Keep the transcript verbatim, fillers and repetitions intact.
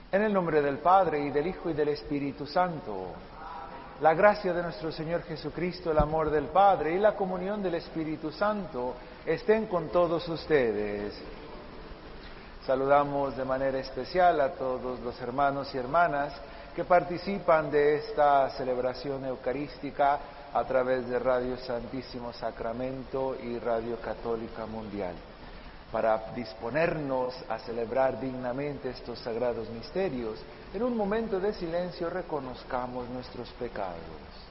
En el nombre del Padre, y del Hijo, y del Espíritu Santo. La gracia de nuestro Señor Jesucristo, el amor del Padre y la comunión del Espíritu Santo estén con todos ustedes. Saludamos de manera especial a todos los hermanos y hermanas que participan de esta celebración eucarística a través de Radio Santísimo Sacramento y Radio Católica Mundial. Para disponernos a celebrar dignamente estos sagrados misterios, en un momento de silencio reconozcamos nuestros pecados.